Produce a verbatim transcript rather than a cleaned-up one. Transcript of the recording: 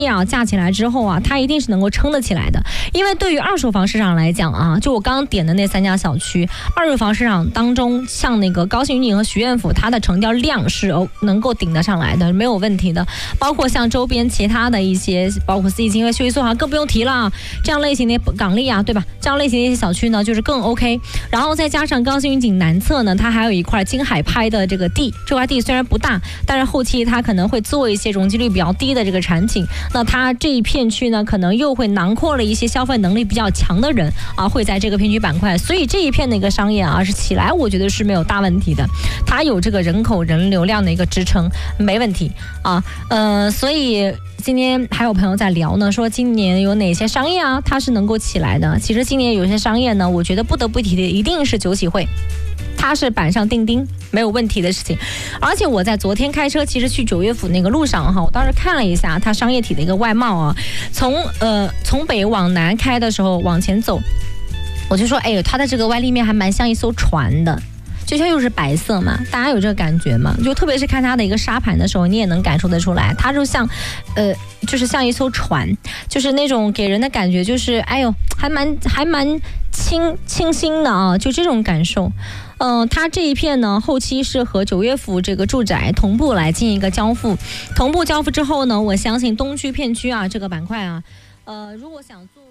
啊架起来之后啊，它一定是能够撑得起来的。因为对于二手房市场来讲啊，就我刚刚点的那三家小区，二手房市场当中，像那个高新云锦和徐苑府，它的成交量是能够顶得上来的，没有问题的。包括像周边其他的一些，包括四季金和秀逸苏杭更不用提了，这样类型的港丽啊，对吧？这样类型的一些小区呢，就是更 OK。然后再加上高新云锦南侧呢，它还有一块金海拍的这个地，这块地虽然不大，但是后期它可能会做一些容积率比较低的这个产品。那它这一片区呢，可能又会囊括了一些消费能力比较强的人啊，会在这个片区板块，所以这一片的一个商业啊是起来，我觉得是没有大问题的，它有这个人口人流量的一个支撑，没问题啊。呃，所以今天还有朋友在聊呢，说今年有哪些商业啊，它是能够起来的。其实今年有些商业呢，我觉得不得不提的一定是九喜汇。它是板上钉钉，没有问题的事情。而且我在昨天开车，其实去九岳府那个路上哈，我当时看了一下它商业体的一个外貌啊，从呃从北往南开的时候往前走，我就说，哎呦，它的这个外立面还蛮像一艘船的。就像又是白色嘛，大家有这个感觉吗？就特别是看它的一个沙盘的时候，你也能感受得出来，它就像，呃，就是像一艘船，就是那种给人的感觉就是，哎呦，还蛮还蛮清清新的啊，就这种感受。嗯、呃，它这一片呢，后期是和九岳府这个住宅同步来进行一个交付，同步交付之后呢，我相信东区片区啊这个板块啊，呃，如果想做。